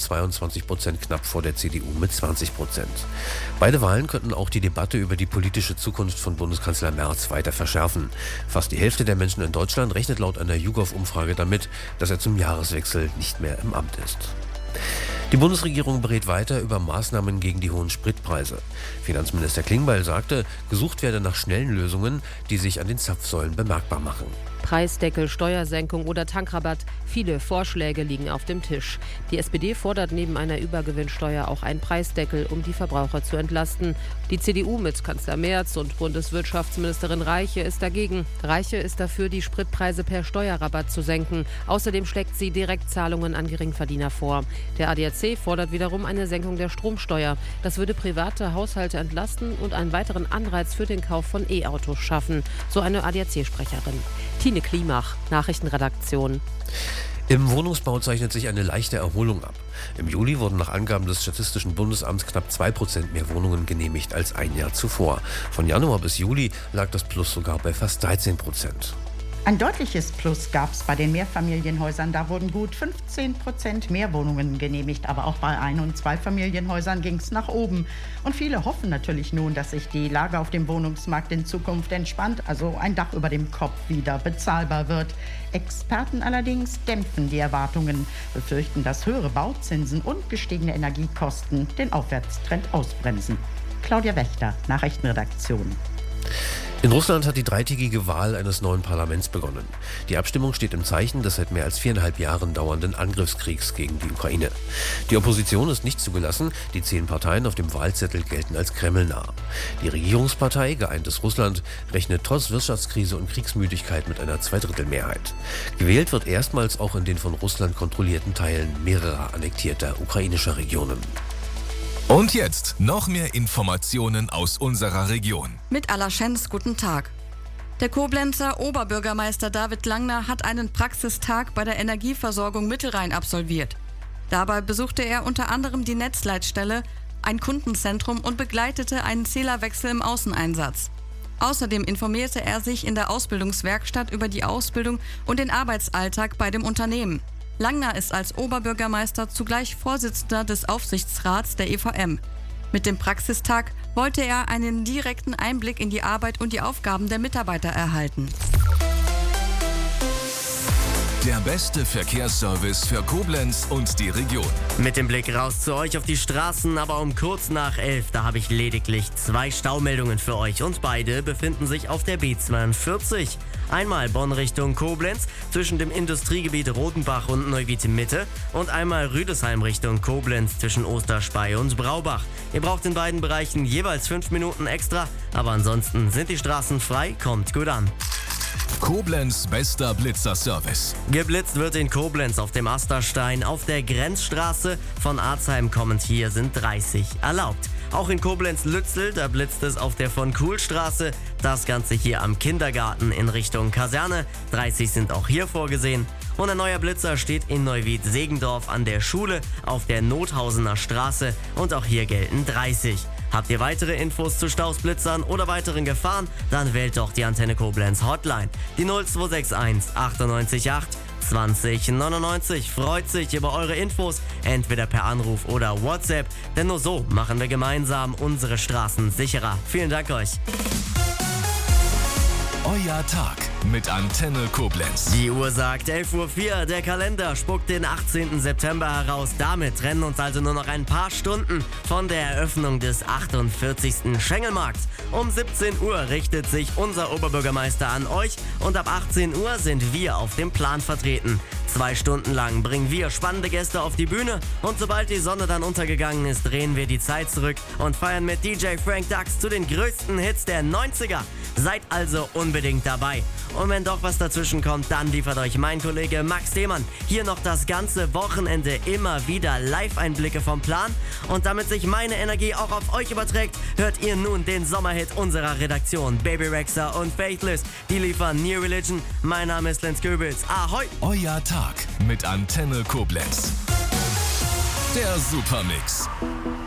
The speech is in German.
22% knapp vor der CDU mit 20%. Beide Wahlen könnten auch die Debatte über die politische Zukunft von Bundeskanzler Merz weiter verschärfen. Fast die Hälfte der Menschen in Deutschland rechnet laut einer YouGov-Umfrage damit, dass er zum Jahreswechsel nicht mehr im Amt ist. Die Bundesregierung berät weiter über Maßnahmen gegen die hohen Spritpreise. Finanzminister Klingbeil sagte, gesucht werde nach schnellen Lösungen, die sich an den Zapfsäulen bemerkbar machen. Preisdeckel, Steuersenkung oder Tankrabatt. Viele Vorschläge liegen auf dem Tisch. Die SPD fordert neben einer Übergewinnsteuer auch einen Preisdeckel, um die Verbraucher zu entlasten. Die CDU mit Kanzler Merz und Bundeswirtschaftsministerin Reiche ist dagegen. Reiche ist dafür, die Spritpreise per Steuerrabatt zu senken. Außerdem schlägt sie Direktzahlungen an Geringverdiener vor. Der ADAC fordert wiederum eine Senkung der Stromsteuer. Das würde private Haushalte entlasten und einen weiteren Anreiz für den Kauf von E-Autos schaffen. So eine ADAC-Sprecherin. Tine Klimach, Nachrichtenredaktion. Im Wohnungsbau zeichnet sich eine leichte Erholung ab. Im Juli wurden nach Angaben des Statistischen Bundesamts knapp 2% mehr Wohnungen genehmigt als ein Jahr zuvor. Von Januar bis Juli lag das Plus sogar bei fast 13%. Ein deutliches Plus gab es bei den Mehrfamilienhäusern. Da wurden gut 15% mehr Wohnungen genehmigt. Aber auch bei Ein- und Zweifamilienhäusern ging es nach oben. Und viele hoffen natürlich nun, dass sich die Lage auf dem Wohnungsmarkt in Zukunft entspannt, also ein Dach über dem Kopf wieder bezahlbar wird. Experten allerdings dämpfen die Erwartungen, befürchten, dass höhere Bauzinsen und gestiegene Energiekosten den Aufwärtstrend ausbremsen. Claudia Wächter, Nachrichtenredaktion. In Russland hat die dreitägige Wahl eines neuen Parlaments begonnen. Die Abstimmung steht im Zeichen des seit mehr als 4,5 Jahren dauernden Angriffskriegs gegen die Ukraine. Die Opposition ist nicht zugelassen, die 10 Parteien auf dem Wahlzettel gelten als kremlnah. Die Regierungspartei Geeintes Russland rechnet trotz Wirtschaftskrise und Kriegsmüdigkeit mit einer Zweidrittelmehrheit. Gewählt wird erstmals auch in den von Russland kontrollierten Teilen mehrerer annektierter ukrainischer Regionen. Und jetzt noch mehr Informationen aus unserer Region. Mit Alaschens, guten Tag. Der Koblenzer Oberbürgermeister David Langner hat einen Praxistag bei der Energieversorgung Mittelrhein absolviert. Dabei besuchte er unter anderem die Netzleitstelle, ein Kundenzentrum und begleitete einen Zählerwechsel im Außeneinsatz. Außerdem informierte er sich in der Ausbildungswerkstatt über die Ausbildung und den Arbeitsalltag bei dem Unternehmen. Langner ist als Oberbürgermeister zugleich Vorsitzender des Aufsichtsrats der EVM. Mit dem Praxistag wollte er einen direkten Einblick in die Arbeit und die Aufgaben der Mitarbeiter erhalten. Der beste Verkehrsservice für Koblenz und die Region. Mit dem Blick raus zu euch auf die Straßen, aber um kurz nach 11, da habe ich lediglich 2 Staumeldungen für euch und beide befinden sich auf der B42. Einmal Bonn Richtung Koblenz zwischen dem Industriegebiet Rodenbach und Neuwied Mitte und einmal Rüdesheim Richtung Koblenz zwischen Osterspey und Braubach. Ihr braucht in beiden Bereichen jeweils 5 Minuten extra, aber ansonsten sind die Straßen frei, kommt gut an. Koblenz bester Blitzerservice. Geblitzt wird in Koblenz auf dem Asterstein, auf der Grenzstraße. Von Arzheim kommend hier sind 30 erlaubt. Auch in Koblenz-Lützel, da blitzt es auf der von Kuhlstraße. Das Ganze hier am Kindergarten in Richtung Kaserne. 30 sind auch hier vorgesehen. Und ein neuer Blitzer steht in Neuwied-Segendorf an der Schule auf der Nothausener Straße. Und auch hier gelten 30. Habt ihr weitere Infos zu Staus, Blitzern oder weiteren Gefahren? Dann wählt doch die Antenne Koblenz Hotline. Die 0261 98 8 20 99 freut sich über eure Infos, entweder per Anruf oder WhatsApp. Denn nur so machen wir gemeinsam unsere Straßen sicherer. Vielen Dank euch. Euer Tag mit Antenne Koblenz. Die Uhr sagt 11:04 Uhr. Der Kalender spuckt den 18. September heraus. Damit trennen uns also nur noch ein paar Stunden von der Eröffnung des 48. Schengelmarkts. Um 17 Uhr richtet sich unser Oberbürgermeister an euch und ab 18 Uhr sind wir auf dem Plan vertreten. 2 Stunden lang bringen wir spannende Gäste auf die Bühne und sobald die Sonne dann untergegangen ist, drehen wir die Zeit zurück und feiern mit DJ Frank Dux zu den größten Hits der 90er. Seid also unbedingt dabei. Und wenn doch was dazwischen kommt, dann liefert euch mein Kollege Max Demann hier noch das ganze Wochenende immer wieder Live-Einblicke vom Plan. Und damit sich meine Energie auch auf euch überträgt, hört ihr nun den Sommerhit unserer Redaktion. Baby Rexha und Faithless, die liefern New Religion. Mein Name ist Lenz Goebels. Ahoi! Euer Tag mit Antenne Koblenz. Der Supermix.